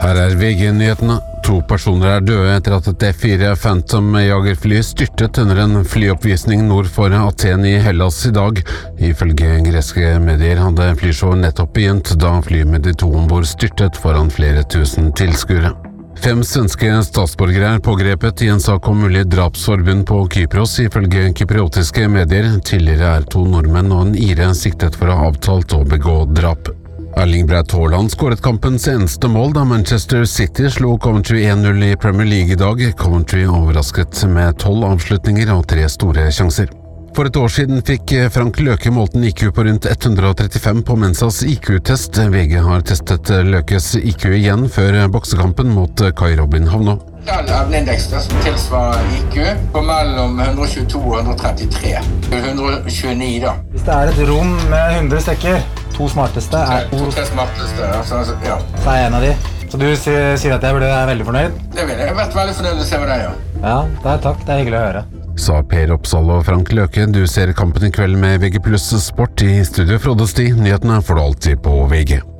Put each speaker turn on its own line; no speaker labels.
Her VG-nyhetene. 2 personer døde etter at et F4 Phantom-jagerfly styrtet under en flyoppvisning nord for Aten i Hellas i dag. Ifølge greske medier hadde flyshowet nettopp begynt da flyet med de 2 ombord styrtet foran flere tusen tilskuere. 5 svenske statsborgere pågrepet i en sak om mulig drapsforbund på Kypros, ifølge kypriotiske medier. Tidligere 2 nordmenn og en ire siktet for å ha avtalt å begå drap. Erling Braut Haaland skåret kampens eneste mål da Manchester City slo Coventry 1-0 i Premier League i dag. Coventry overrasket med 12 avslutninger og 3 store sjanser. For et år siden fikk Frank Løke målt en IQ på rundt 135 på Mensas IQ-test. VG har testet Løkes IQ igjen før boksekampen mot Kai Robin Havnå.
Evneindeks som tilsvarer IQ på mellom 122 og 133. 129 da.
Hvis det et rom med 100 stykker, 2 smarteste
2-3 smarteste, ja.
Så jeg en av de. Så du sier at jeg er veldig fornøyd?
Det vil jeg vært veldig fornøyd å se med deg, ja.
Ja, takk. Det hyggelig å høre.
Sa Per Oppsal og Frank Løke. Du ser kampen i kveld med VG+ Sport. I studio Frode Sti. Nyhetene får du alltid på VG.